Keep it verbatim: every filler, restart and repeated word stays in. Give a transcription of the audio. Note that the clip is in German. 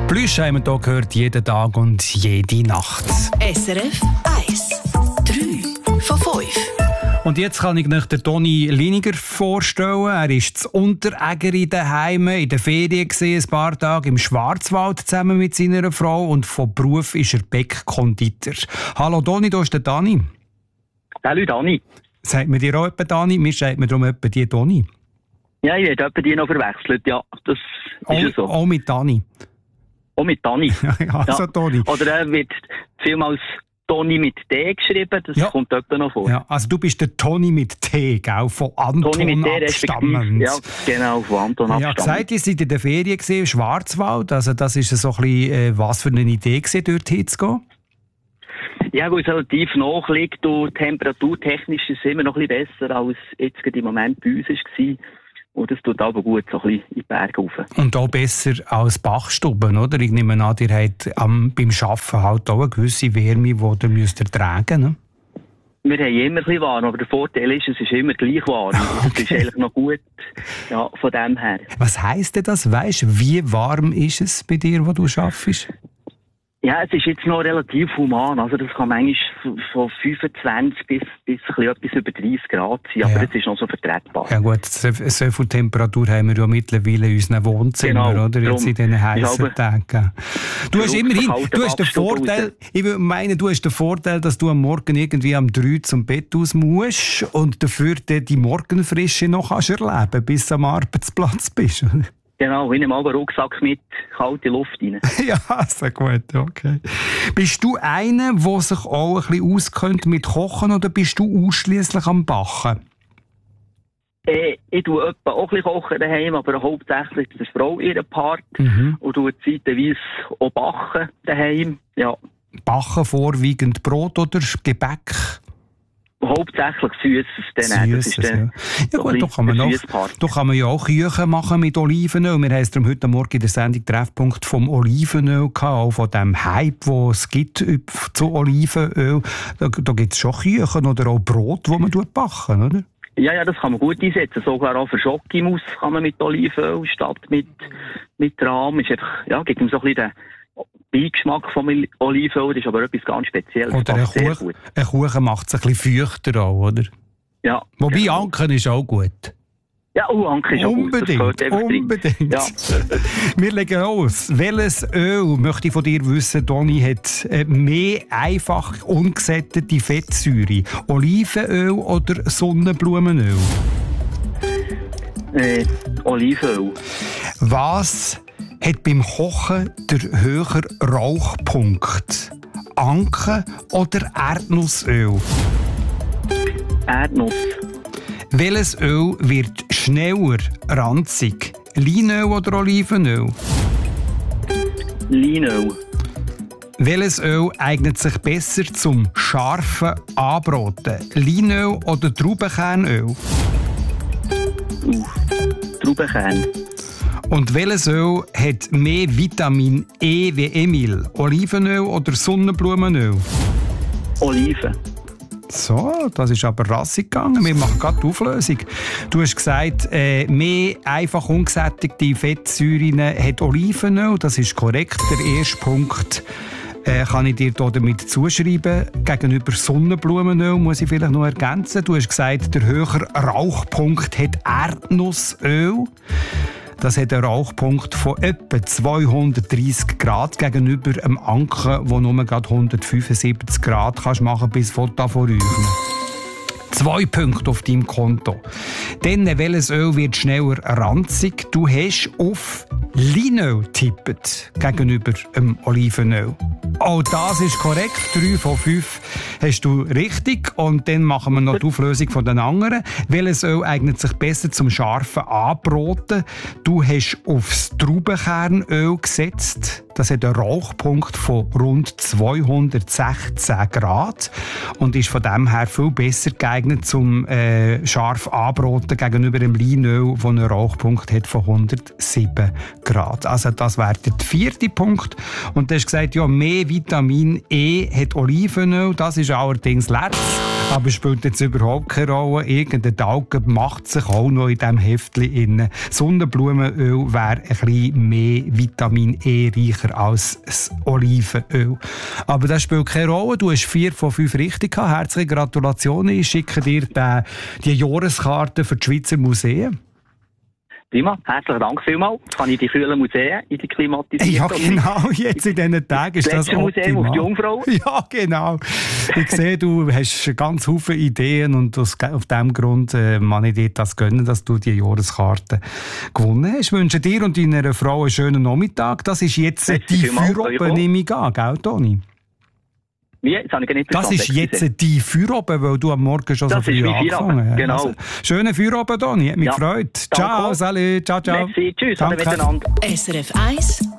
Plüsch haben wir hier gehört, jeden Tag und jede Nacht. S R F eins. drei von fünf. Und jetzt kann ich euch den Toni Liniger vorstellen. Er ist zu Unterägeri daheim, in der Ferien gewesen, ein paar Tage im Schwarzwald zusammen mit seiner Frau und von Beruf ist er Bäckkonditor. Hallo Toni, da ist der Dani. Hallo Dani. Sagt man dir auch etwa Dani? Mir sagt man darum etwa die Toni. Ja, ich werde etwa die noch verwechselt, ja. Das ist ja so. Auch mit Dani. Auch mit Dani. also ja. Toni. Oder er wird vielmals Toni mit D geschrieben, das ja. kommt etwa noch vor. Ja, also du bist der Toni mit T, gell? Von Anton Toni mit T abstammend. Ja, genau, von Anton abstammend. Ja, gesagt, ihr seid in der Ferien gesehen, im Schwarzwald. Also das ist so ein bisschen, äh, was für eine Idee gewesen, dort hinzugehen? Ja, weil es relativ nach liegt und temperaturtechnisch ist es immer noch ein bisschen besser, als jetzt im Moment bei uns war. Und das tut aber gut so ein bisschen in die Berge rauf. Und auch besser als Bachstuben, oder? Ich nehme an, ihr habt am, beim Arbeiten halt auch eine gewisse Wärme, die ihr müsst ertragen müsst, ne? Wir haben immer ein bisschen warm, aber der Vorteil ist, es ist immer gleich warm. Okay. Das ist eigentlich noch gut, ja, von dem her. Was heisst denn das? Weisst du, wie warm ist es bei dir, wo du arbeitest? Ja, es ist jetzt noch relativ human. Also das kann manchmal von fünfundzwanzig bis, bis etwas über dreißig Grad sein. Aber ja. Das ist noch so vertretbar. Ja gut, so, so viel Temperatur haben wir ja mittlerweile in unseren Wohnzimmern, genau, oder? Jetzt in diesen heißen Tagen. Du hast immerhin, du hast den Vorteil, ich würde meinen, du hast den Vorteil, dass du am Morgen irgendwie am drei zum Bett aus musst und dafür die Morgenfrische noch kannst erleben, bis du am Arbeitsplatz bist. Genau, ich nehme mal einen Rucksack mit kalte Luft rein. Ja, sehr gut, okay. Bist du einer, der sich auch ein bisschen auskennt mit Kochen oder bist du ausschliesslich am Backen? Äh, ich tue etwa auch ein bisschen kochen daheim, aber hauptsächlich ist das Frau ihren Part mhm. und tue zeitweise auch backen daheim. Ja. Backen vorwiegend Brot oder Gebäck? Hauptsächlich Süßes. Dann, das ist ja, ja gut, da kann, man auch, da kann man ja auch Küchen machen mit Olivenöl. Wir haben es heute Morgen in der Sendung Treffpunkt vom Olivenöl gehabt, auch von dem Hype, den es gibt zu Olivenöl. Da, da gibt es schon Küchen oder auch Brot, das man backen, oder? Ja, ja, das kann man gut einsetzen. Sogar auch für Schokimus kann man mit Olivenöl statt mit, mit Rahm. Ist einfach, ja, gibt ihm so ein bisschen den Beigeschmack vom Olivenöl, das ist aber etwas ganz Spezielles. Oder ein Kuchen, ein Kuchen macht es ein bisschen feuchter auch, oder? Ja. Wobei genau. Anken ist auch gut. Ja, oh, Anken ist auch unbedingt, gut. Das unbedingt. Ja. Wir legen aus. Welches Öl, möchte ich von dir wissen, Toni, hat mehr einfach ungesättigte Fettsäure? Olivenöl oder Sonnenblumenöl? Äh, Olivenöl. Was hat beim Kochen der höhere Rauchpunkt? Anken oder Erdnussöl? Erdnuss. Welches Öl wird schneller ranzig? Leinöl oder Olivenöl? Leinöl. Welches Öl eignet sich besser zum scharfen Anbraten? Leinöl oder Traubenkernöl? Uh, Traubenkern. Und welches Öl hat mehr Vitamin E wie Emil? Olivenöl oder Sonnenblumenöl? Oliven. So, das ist aber rassig gegangen. Wir machen gerade die Auflösung. Du hast gesagt, äh, mehr einfach ungesättigte Fettsäuren hat Olivenöl. Das ist korrekt. Der erste Punkt äh, kann ich dir damit zuschreiben. Gegenüber Sonnenblumenöl muss ich vielleicht noch ergänzen. Du hast gesagt, der höhere Rauchpunkt hat Erdnussöl. Das hat einen Rauchpunkt von etwa zweihundertdreissig Grad gegenüber einem Anken, wo nur gerade hundertfünfundsiebzig Grad kannst machen bis Foto vorräuchern. Zwei Punkte auf deinem Konto. Dann, welches Öl wird schneller ranzig? Du hast auf Leinöl getippt gegenüber dem Olivenöl. Auch das ist korrekt. Drei von fünf hast du richtig. Und dann machen wir noch die Auflösung von den anderen. Welches Öl eignet sich besser zum scharfen Anbraten? Du hast aufs Traubenkernöl gesetzt. Das hat einen Rauchpunkt von rund zweihundertsechzehn Grad und ist von dem her viel besser geeignet zum äh, scharf anbraten gegenüber dem Leinöl, das einen Rauchpunkt hat von hundertsieben Grad. Also das wäre der vierte Punkt. Und du hast gesagt, ja, mehr Vitamin E hat Olivenöl. Das ist allerdings leer. Aber spielt jetzt überhaupt keine Rolle. Irgendein Alge macht sich auch noch in diesem Heftchen inne. Sonnenblumenöl wäre ein bisschen mehr Vitamin E reicher als das Olivenöl. Aber das spielt keine Rolle. Du hast vier von fünf richtig gehabt. Herzliche Gratulationen. Ich schicke dir die, die Jahreskarte für die Schweizer Museen. Prima, herzlichen Dank vielmals. Jetzt kann ich die kühlen Museen in die klimatisierten... Ja, genau. Jetzt in diesen Tagen ist das optimal. Museum auf die Jungfrau. Ja, genau. Ich sehe, du hast ganz viele Ideen und aus, auf diesem Grund äh, kann ich dir das gönnen, dass du die Jahreskarte gewonnen hast. Ich wünsche dir und deiner Frau einen schönen Nachmittag. Das ist jetzt Merci die vielmals, Feueroben, nehme ich an, gell, Toni? Wie? Jetzt habe ich nicht Das ist jetzt die Feueroben, weil du am Morgen schon das so früh angefangen hast. Genau. Also, schönen Feueroben, Toni. Hat mich Ja. gefreut. Ciao, Danke. salut, ciao, ciao. Merci, tschüss, Danke. miteinander. S R F eins